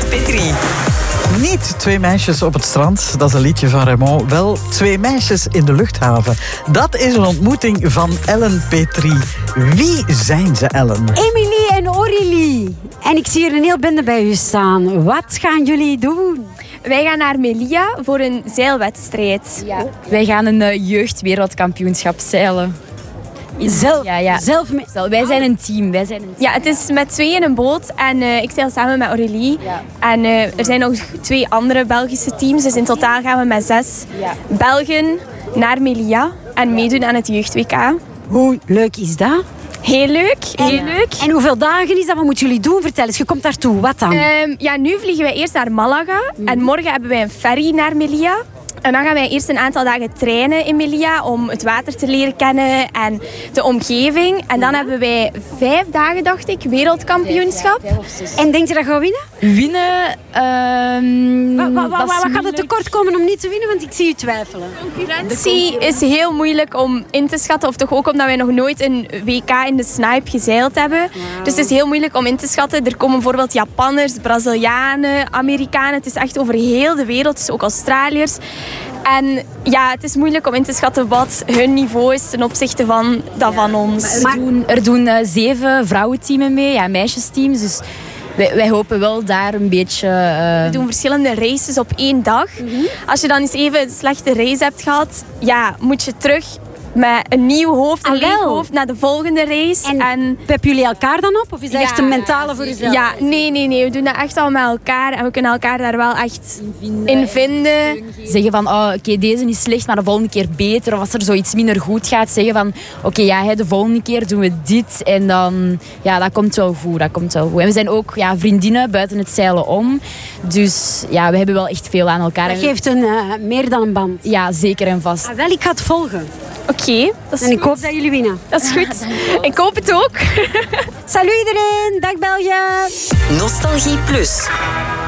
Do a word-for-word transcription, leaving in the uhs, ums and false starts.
Petri. Niet twee meisjes op het strand, dat is een liedje van Raymond. Wel twee meisjes in de luchthaven. Dat is een ontmoeting van Ellen Petri. Wie zijn ze, Ellen? Emilie en Aurélie. En ik zie hier een heel bende bij u staan. Wat gaan jullie doen? Wij gaan naar Melilla voor een zeilwedstrijd. Ja. Wij gaan een uh, jeugdwereldkampioenschap zeilen. Zelf, ja, ja. zelf mee... Wij zijn een team. Wij zijn een team. Ja, het is met twee in een boot en uh, ik zeil samen met Aurélie. Ja. En uh, er zijn nog twee andere Belgische teams, dus in totaal gaan we met zes Ja. Belgen naar Melilla en meedoen aan het jeugd-W K. Hoe leuk is dat? Heel leuk, heel en, leuk. En hoeveel dagen is dat? Wat moeten jullie doen? Vertel eens, je komt daartoe. Wat dan? Um, ja, nu vliegen wij eerst naar Malaga en morgen hebben wij een ferry naar Melilla. En dan gaan wij eerst een aantal dagen trainen in Melilla om het water te leren kennen en de omgeving. En dan ja. hebben wij vijf dagen, dacht ik, wereldkampioenschap. Vijf, ja, vijf en denk je dat gaan winnen? Winnen? Um, wat wa, wa, wa, wat gaat er tekort komen om niet te winnen? Want ik zie je twijfelen. Concurrentie is heel moeilijk om in te schatten. Of toch ook omdat wij nog nooit een W K in de snipe gezeild hebben. Wow. Dus het is heel moeilijk om in te schatten. Er komen bijvoorbeeld Japanners, Brazilianen, Amerikanen. Het is echt over heel de wereld, dus ook Australiërs. En ja, het is moeilijk om in te schatten wat hun niveau is ten opzichte van dat van ons. Maar er doen, er doen uh, zeven vrouwenteamen mee, ja, meisjesteams. Dus wij, wij hopen wel daar een beetje... Uh... We doen verschillende races op één dag. Mm-hmm. Als je dan eens even een slechte race hebt gehad, ja, moet je terug met een nieuw hoofd, een ah, leeg hoofd, naar de volgende race. En, en peppen jullie elkaar dan op? Of is dat ja, echt een mentale voor jezelf? Ja, nee, nee, nee. We doen dat echt al met elkaar. En we kunnen elkaar daar wel echt in vinden. In vinden. Zeggen van, oh, oké, okay, deze is slecht, maar de volgende keer beter. Of als er zoiets minder goed gaat, zeggen van, oké, okay, ja, de volgende keer doen we dit. En dan, ja, dat komt wel goed, dat komt wel goed. En we zijn ook ja, vriendinnen buiten het zeilen om. Dus ja, we hebben wel echt veel aan elkaar. Dat geeft een, uh, meer dan een band. Ja, zeker en vast. Ah, wel, ik ga het volgen. Oké, okay, dat is En goed. ik hoop dat jullie winnen. Dat is goed. Ik hoop het ook. Salut iedereen. Dag België. Nostalgie Plus.